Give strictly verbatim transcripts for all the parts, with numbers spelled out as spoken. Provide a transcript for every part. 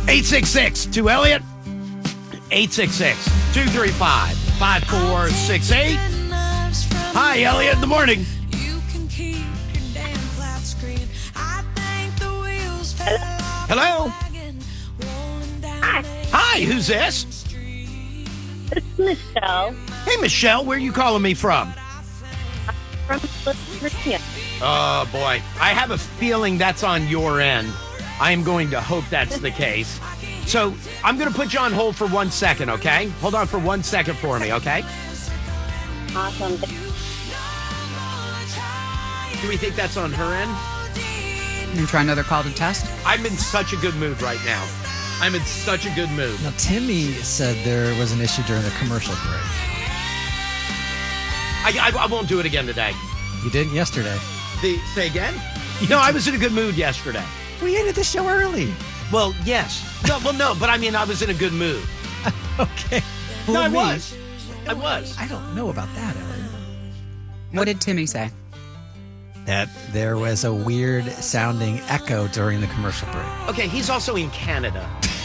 eight six six, two Elliott. eight six six, two three five, five four six eight. Hi, Elliott, in the morning. Hello. Hi. Hi, who's this? It's Michelle Hey, Michelle, where are you calling me from? from Virginia. Oh, boy. I have a feeling that's on your end. I am going to hope that's the case. So I'm going to put you on hold for one second, okay? Hold on for one second for me, okay? Awesome. Do we think that's on her end? You try another call to test? I'm in such a good mood right now. I'm in such a good mood. Now, Timmy said there was an issue during the commercial break. I, I, I won't do it again today. You didn't yesterday. The, say again? No, I was in a good mood yesterday. We ended the show early. Well, yes. No, well, no, but I mean, I was in a good mood. Okay. No, Fool I me. was. I was. I don't know about that, Elliot. What did Timmy say? That there was a weird sounding echo during the commercial break. Okay, he's also in Canada.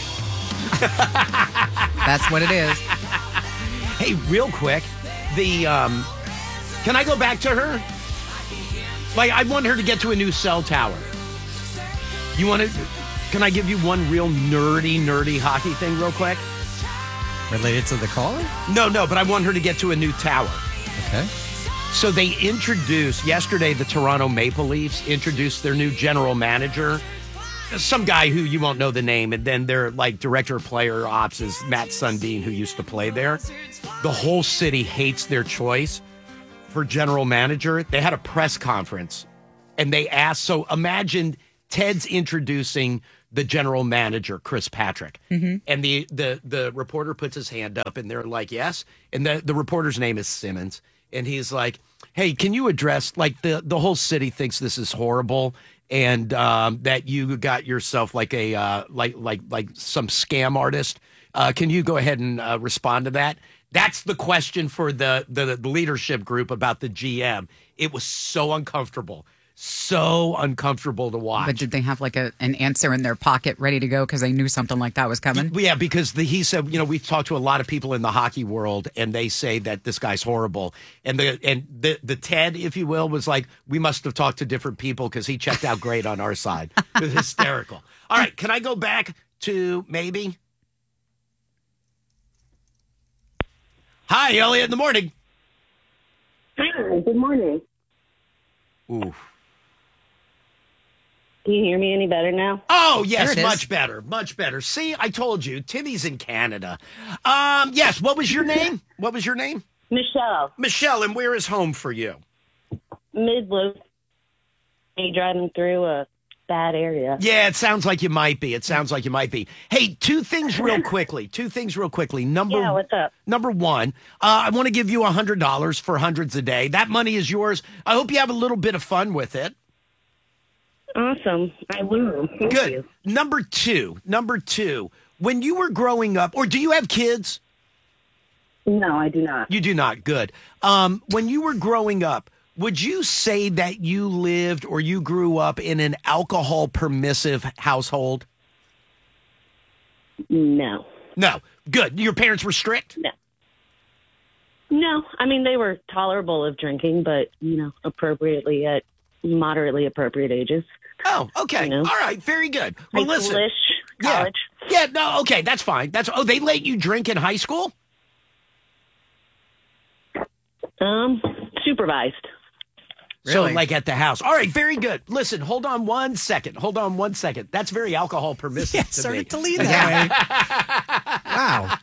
That's what it is. Hey, real quick, the um, can I go back to her? Like, I want her to get to a new cell tower. You want to? Can I give you one real nerdy, nerdy hockey thing, real quick? Related to the caller? No, no, but I want her to get to a new tower. Okay. So they introduced yesterday. The Toronto Maple Leafs introduced their new general manager. Some guy who you won't know the name, and then their like director of player ops is Matt Sundin, who used to play there. The whole city hates their choice for general manager. They had a press conference, and they asked. So imagine Ted's introducing the general manager, Chris Patrick, mm-hmm. and the the the reporter puts his hand up, and they're like, "Yes," and the the reporter's name is Simmons, and he's like, "Hey, can you address like the the whole city thinks this is horrible." And um, that you got yourself like a uh, like like like some scam artist. Uh, can you go ahead and uh, respond to that? That's the question for the, the the leadership group about the G M. It was so uncomfortable, so uncomfortable to watch. But did they have like a, an answer in their pocket ready to go because they knew something like that was coming? Yeah, because the, he said, you know, we've talked to a lot of people in the hockey world, and they say that this guy's horrible. And the and the the Ted, if you will, was like, we must have talked to different people because he checked out great on our side. It was hysterical. All right, can I go back to maybe? Hi, Elliot, in the morning. Hi, good morning. Ooh. Can you hear me any better now? Oh, yes, There it is. much better, much better. See, I told you, Timmy's in Canada. Um, yes, what was your name? What was your name? Michelle, Michelle, and where is home for you? Midwood. Are you driving through a bad area? Yeah, it sounds like you might be. It sounds like you might be. Hey, two things real quickly. Two things real quickly. Number Yeah, what's up? Number one, uh, I want to give you one hundred dollars for hundreds a day. That money is yours. I hope you have a little bit of fun with it. Awesome. I will. Thank Good. you. Number two, number two, when you were growing up, or do you have kids? No, I do not. You do not. Good. Um, when you were growing up, would you say that you lived or you grew up in an alcohol permissive household? No. No. Good. Your parents were strict? No. No. I mean, they were tolerable of drinking, but, you know, appropriately at moderately appropriate ages. Oh, okay. You know. All right. Very good. Well, High listen. schoolish, Yeah. college. Yeah. No. Okay. That's fine. That's. Oh, they let you drink in high school? Um, supervised. Really? So, like at the house. All right. Very good. Listen. Hold on one second. Hold on one second. That's very alcohol permissive. Yeah, it to started me. to lean that way. Wow.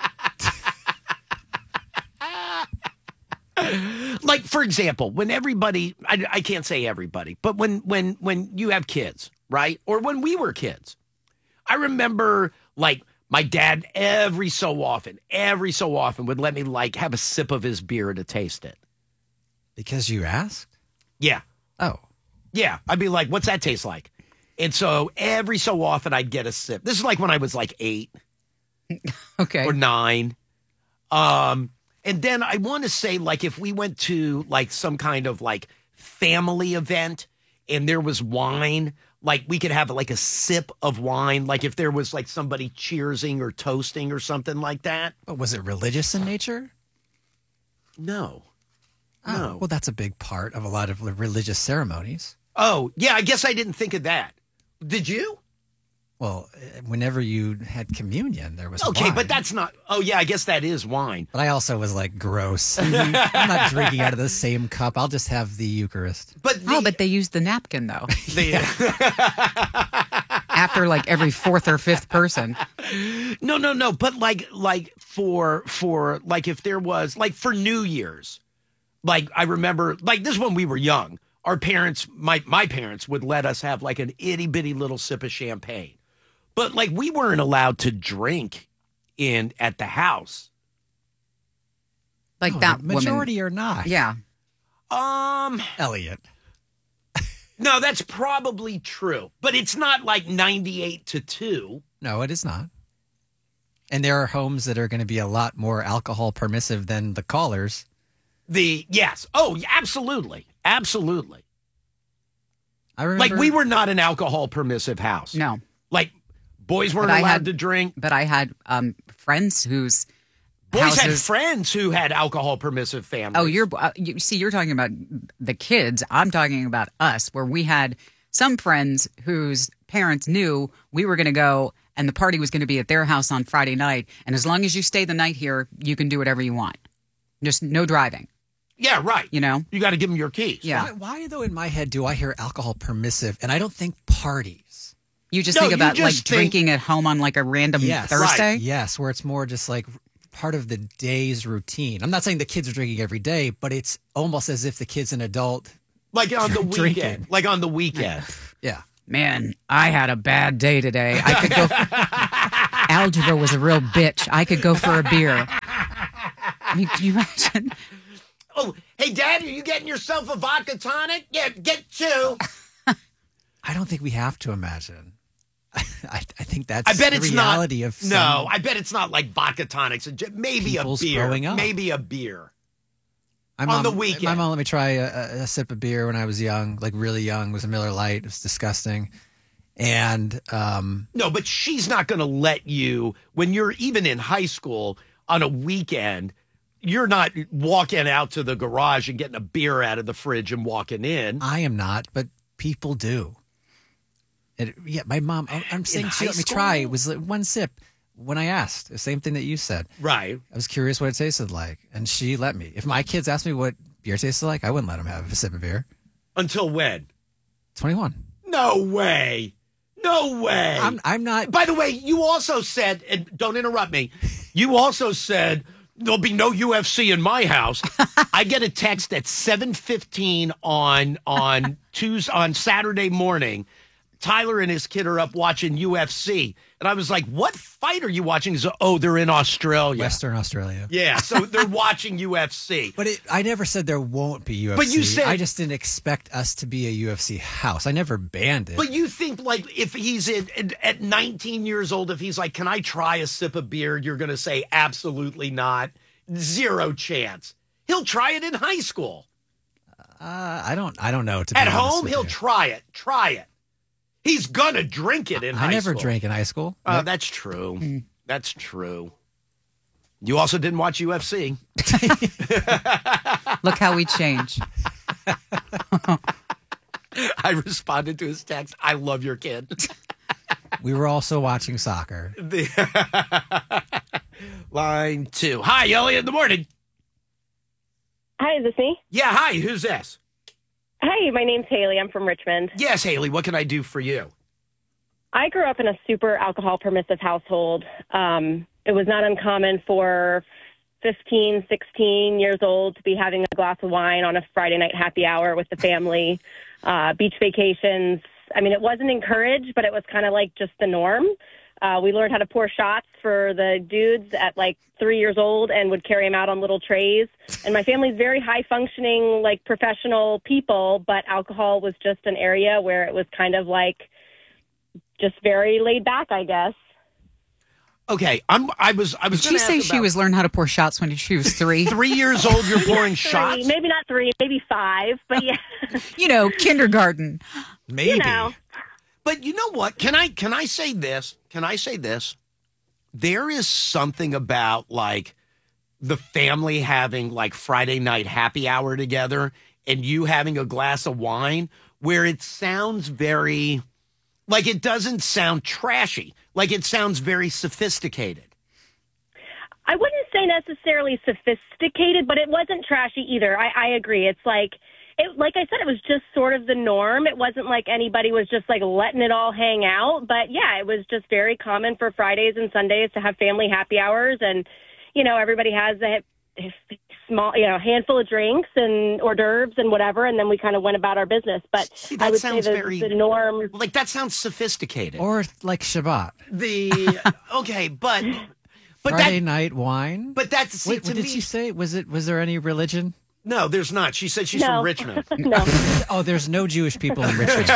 Like, for example, when everybody, I, I can't say everybody, but when when when you have kids, right? Or when we were kids, I remember like my dad every so often, every so often would let me like have a sip of his beer to taste it. Because you asked? Yeah. Oh. Yeah. I'd be like, what's that taste like? And so every so often I'd get a sip. This is like when I was like eight Okay. or nine. Um, and then I want to say, like, if we went to like some kind of like family event and there was wine, like we could have like a sip of wine, like if there was like somebody cheersing or toasting or something like that. But was it religious in nature? No. Oh, No. well, that's a big part of a lot of religious ceremonies. Oh, yeah, I guess I didn't think of that. Did you? Well, whenever you had communion, there was Okay, wine. but that's not. Oh, yeah, I guess that is wine. But I also was like, gross. I'm not drinking out of the same cup. I'll just have the Eucharist. But the, Oh, but they used the napkin, though, the, after like every fourth or fifth person. no, no, no. But like, like for for like if there was like for New Year's, like I remember, like this is when we were young. Our parents, my my parents, would let us have like an itty bitty little sip of champagne. But like we weren't allowed to drink in at the house. Like No, that the majority woman. are not. Yeah. Um, Elliot. no, that's probably true, but it's not like ninety-eight to two. No, it is not. And there are homes that are going to be a lot more alcohol permissive than the callers. The yes, oh, yeah, absolutely, absolutely. I remember. Like we were not an alcohol permissive house. No. Like boys weren't But I allowed had- to drink. But I had um, friends whose Boys had houses- friends who had alcohol permissive families. Oh, you're uh, you see, you're talking about the kids. I'm talking about us, where we had some friends whose parents knew we were going to go, and the party was going to be at their house on Friday night. And as long as you stay the night here, you can do whatever you want. Just no driving. Yeah, right. You know. You got to give them your keys. Yeah. Why, why, though, in my head, do I hear alcohol permissive? And I don't think parties. You just No, think you about like just think- drinking at home on like a random Yes. Thursday. Yes, where it's more just like part of the day's routine. I'm not saying the kids are drinking every day, but it's almost as if the kid's an adult. Like on the Drinking. weekend. Like on the weekend. Yeah. Man, I had a bad day today. I could go. Algebra was a real bitch. I could go for a beer. I mean, can you imagine? Oh, hey, Dad, are you getting yourself a vodka tonic? Yeah, get two. I don't think we have to imagine. I, I think that's I bet the it's reality not. of some, no, I bet it's not like vodka tonics. and ju- Maybe a people's beer. growing up. Maybe a beer. My on mom, the weekend. My mom let me try a, a, a sip of beer when I was young, like really young. It was a Miller Lite. It was disgusting. And um, No, but she's not going to let you, when you're even in high school on a weekend, you're not walking out to the garage and getting a beer out of the fridge and walking in. I am not, but people do. It, yeah, my mom, I'm, I'm saying she high let me school? try. It was like one sip when I asked. The same thing that you said. Right. I was curious what it tasted like, and she let me. If my kids asked me what beer tasted like, I wouldn't let them have a sip of beer. Until when? twenty-one. No way. No way. I'm, I'm not. By the way, you also said, and don't interrupt me, you also said there'll be no U F C in my house. I get a text at seven fifteen on on Tuesday, on Saturday morning. Tyler and his kid are up watching U F C. And I was like, what fight are you watching? He's like, oh, they're in Australia. Western Australia. Yeah, so they're watching U F C. But it, I never said there won't be U F C. But you said- I just didn't expect us to be a U F C house. I never banned it. But you think, like, if he's in, in, at nineteen years old, if he's like, can I try a sip of beer? You're going to say, absolutely not. Zero chance. He'll try it in high school. uh, I don't. I don't know. To be At honest home, with he'll you. try it. Try it. He's going to drink it in high I never school. drank in high school. Uh, Nope. That's true. That's true. You also didn't watch U F C. Look how we change. I responded to his text. I love your kid. We were also watching soccer. Line two. Hi, Elliot in the morning. Hi, is this me? Yeah, hi. Who's this? Hi, my name's Haley. I'm from Richmond. Yes, Haley. What can I do for you? I grew up in a super alcohol permissive household. Um, it was not uncommon for fifteen, sixteen years old to be having a glass of wine on a Friday night happy hour with the family, uh, beach vacations. I mean, it wasn't encouraged, but it was kind of like just the norm. Uh, we learned how to pour shots for the dudes at like three years old and would carry them out on little trays. And my family's very high functioning, like professional people, but alcohol was just an area where it was kind of like just very laid back, I guess. Okay, I'm. I was. I was. Did she gonna say ask she about- was learning how to pour shots when she was three? three years old? You're pouring Three, shots. maybe not three, maybe five, but yeah. You know, kindergarten. Maybe. You know. But you know what? Can I can I say this? Can I say this? There is something about like the family having like Friday night happy hour together and you having a glass of wine where it sounds very like it doesn't sound trashy. Like it sounds very sophisticated. I wouldn't say necessarily sophisticated, but it wasn't trashy either. I, I agree. It's like, it, like I said, it was just sort of the norm. It wasn't like anybody was just like letting it all hang out. But yeah, it was just very common for Fridays and Sundays to have family happy hours. And, you know, everybody has a small, you know, handful of drinks and hors d'oeuvres and whatever. And then we kind of went about our business. But See, I that would sounds say the, very the norm. like that sounds sophisticated. Or like Shabbat. The okay, but but Friday that night wine. but that's see, Wait, to what did me, she say? Was it? Was there any religion? no, there's not. She said she's No. from Richmond. No. Oh, there's no Jewish people in Richmond.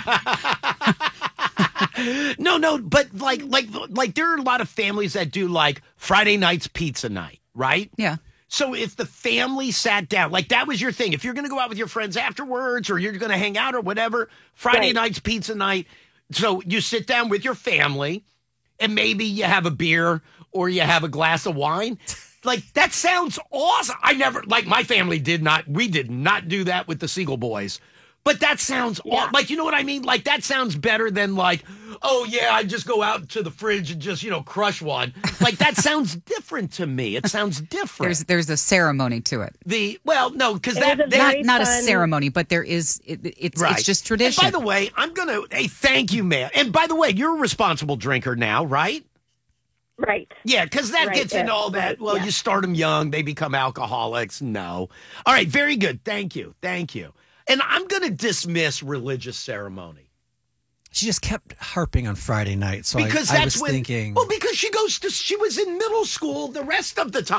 No, no, but like, like, like, there are a lot of families that do like Friday night's pizza night, right? Yeah. So if the family sat down, like that was your thing, if you're going to go out with your friends afterwards, or you're going to hang out or whatever, Friday Right. night's pizza night. So you sit down with your family, and maybe you have a beer or you have a glass of wine. Like that sounds awesome. I never, like, my family did not. We did not do that with the Siegel boys. But that sounds aw- Yeah. like, you know what I mean? Like, that sounds better than like, oh, yeah, I just go out to the fridge and just, you know, crush one. Like, that sounds different to me. It sounds different. There's there's a ceremony to it. the, well, no, because It that, was a that Not Very not a fun- ceremony, but there is it, it's right. it's just tradition. And by the way, I'm going to, hey, thank you, man. And by the way, you're a responsible drinker now, right? Right. Yeah, because that Right, gets yeah, into all that. right, Well, yeah. you start them young, they become alcoholics. No. All right, very good. Thank you. Thank you. And I'm going to dismiss religious ceremony. She just kept harping on Friday night, so Because I, I that's was when, thinking. well, because she goes to, she was in middle school the rest of the time.